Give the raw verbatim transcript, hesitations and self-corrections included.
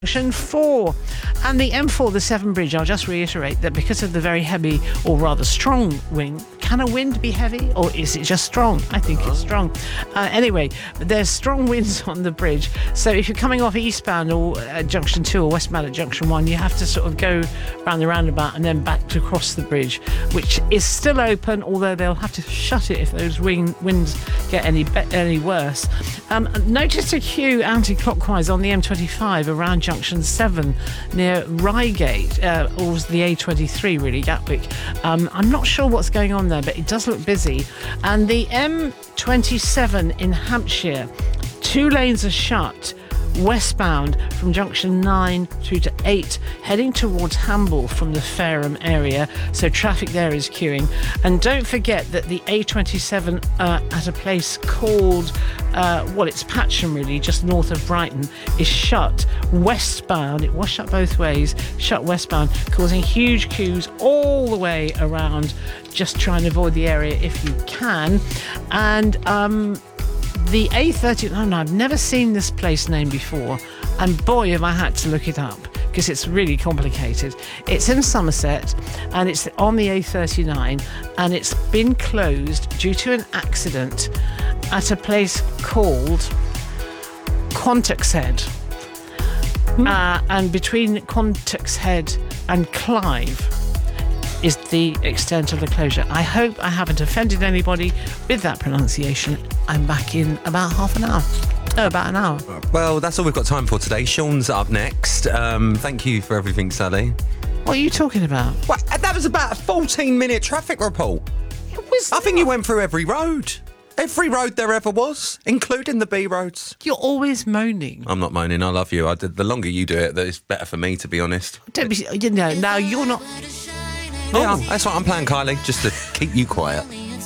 Junction four and the M four, the Severn Bridge. I'll just reiterate that because of the very heavy, or rather strong wind, can a wind be heavy or is it just strong? I think it's strong. Uh, anyway, there's strong winds on the bridge. So if you're coming off eastbound or uh, Junction two or westbound at Junction one, you have to sort of go around the roundabout and then back to cross the bridge, which is still open, although they'll have to shut it if those wing, winds get any be- any worse. Um, notice a queue anti-clockwise on the M twenty-five around Junction seven near Reigate, uh, or was the A twenty-three really, Gatwick. Um, I'm not sure what's going on there, but it does look busy. And the M twenty-seven in Hampshire, two lanes are shut westbound from Junction nine through to eight, heading towards Hamble from the Fareham area, so traffic there is queuing. And don't forget that the A twenty-seven uh, at a place called uh, well, it's Patcham really, just north of Brighton, is shut westbound. It was shut both ways, shut westbound, causing huge queues all the way around. Just try and avoid the area if you can. And um the A thirty, oh no, I've never seen this place name before, and boy have I had to look it up because it's really complicated. It's in Somerset and it's on the A thirty-nine, and it's been closed due to an accident at a place called Quantexhead. Mm. Uh, and between Quantexhead and Clive is the extent of the closure. I hope I haven't offended anybody with that pronunciation. I'm back in about half an hour. Oh, about an hour. Well, that's all we've got time for today. Sean's up next. Um, thank you for everything, Sally. What are you talking about? What? That was about a fourteen minute traffic report. It was I think you went through every road. Every road there ever was, including the B roads. You're always moaning. I'm not moaning. I love you. I did, the longer you do it, it's better for me, to be honest. Don't be, you know, now you're not... Yeah, that's what I'm playing, Kylie, just to keep you quiet.